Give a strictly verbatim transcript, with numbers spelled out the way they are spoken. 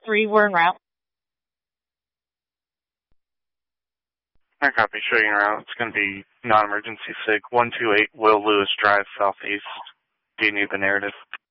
three, we're en route. I copy, showing you around. It's going to be non-emergency sig. one two eight Will Lewis Drive, Southeast. Do you need the narrative?